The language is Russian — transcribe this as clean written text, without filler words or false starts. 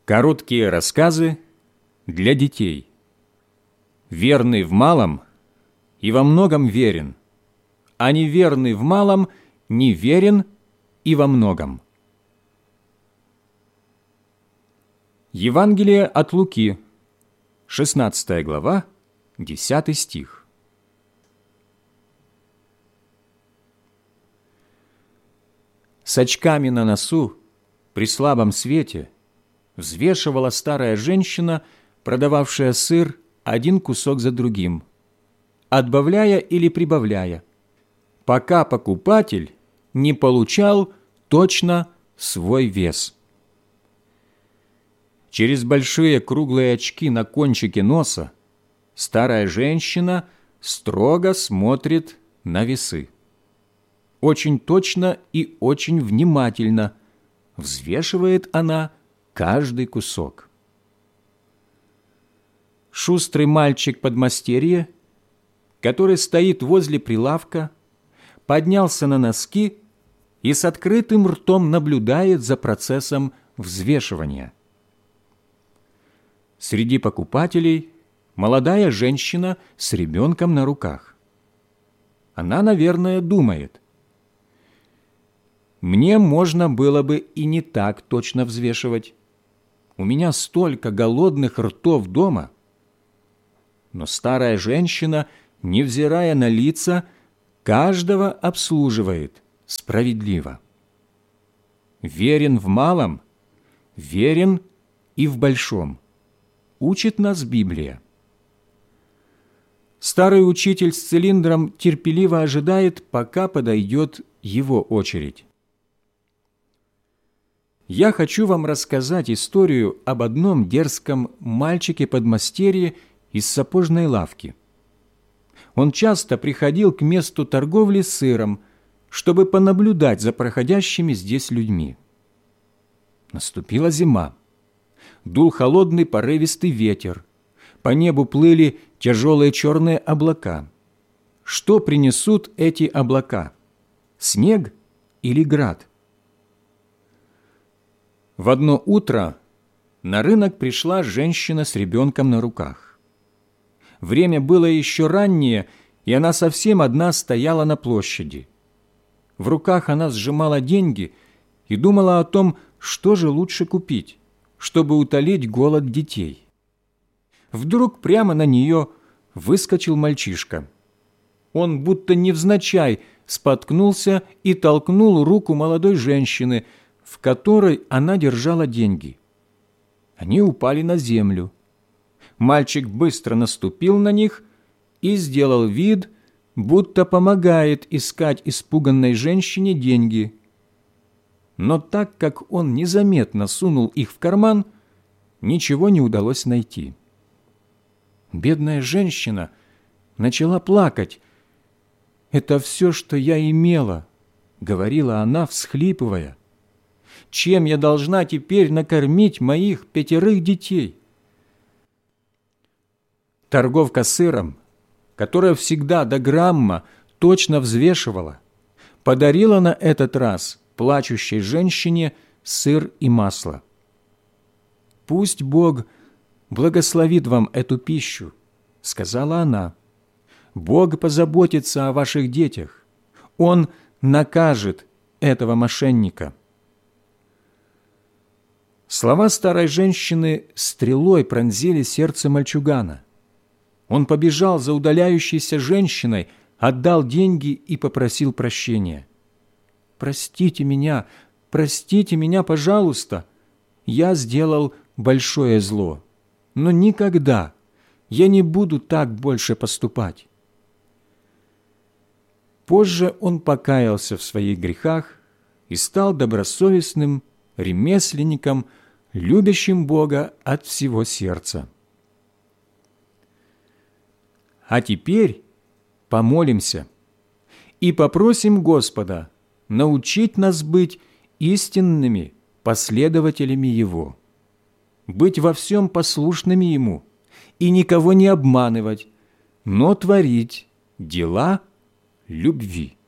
Короткие рассказы для детей. Верный в малом и во многом верен, а неверный в малом неверен и во многом. Евангелие от Луки, 16 глава, 10 стих. С очками на носу, при слабом свете, взвешивала старая женщина, продававшая сыр, один кусок за другим, отбавляя или прибавляя, пока покупатель не получал точно свой вес. Через большие круглые очки на кончике носа старая женщина строго смотрит на весы. Очень точно и очень внимательно взвешивает она каждый кусок. Шустрый мальчик-подмастерье, который стоит возле прилавка, поднялся на носки и с открытым ртом наблюдает за процессом взвешивания. Среди покупателей молодая женщина с ребенком на руках. Она, наверное, думает: мне можно было бы и не так точно взвешивать. У меня столько голодных ртов дома. Но старая женщина, невзирая на лица, каждого обслуживает справедливо. Верен в малом, верен и в большом. Учит нас Библия. Старый учитель с цилиндром терпеливо ожидает, пока подойдет его очередь. Я хочу вам рассказать историю об одном дерзком мальчике-подмастерье из сапожной лавки. Он часто приходил к месту торговли сыром, чтобы понаблюдать за проходящими здесь людьми. Наступила зима. Дул холодный порывистый ветер. По небу плыли тяжелые черные облака. Что принесут эти облака? Снег или град? В одно утро на рынок пришла женщина с ребенком на руках. Время было еще раннее, и она совсем одна стояла на площади. В руках она сжимала деньги и думала о том, что же лучше купить, чтобы утолить голод детей. Вдруг прямо на нее выскочил мальчишка. Он будто невзначай споткнулся и толкнул руку молодой женщины, в которой она держала деньги. Они упали на землю. Мальчик быстро наступил на них и сделал вид, будто помогает искать испуганной женщине деньги. Но так как он незаметно сунул их в карман, ничего не удалось найти. Бедная женщина начала плакать. «Это все, что я имела», — говорила она, всхлипывая. «Чем я должна теперь накормить моих 5 детей?» Торговка сыром, которая всегда до грамма точно взвешивала, подарила на этот раз плачущей женщине сыр и масло. «Пусть Бог благословит вам эту пищу», — сказала она. «Бог позаботится о ваших детях. Он накажет этого мошенника». Слова старой женщины стрелой пронзили сердце мальчугана. Он побежал за удаляющейся женщиной, отдал деньги и попросил прощения. простите меня, пожалуйста. Я сделал большое зло, но никогда я не буду так больше поступать». Позже он покаялся в своих грехах и стал добросовестным ремесленником, любящим Бога от всего сердца. А теперь помолимся и попросим Господа научить нас быть истинными последователями Его, быть во всем послушными Ему и никого не обманывать, но творить дела любви.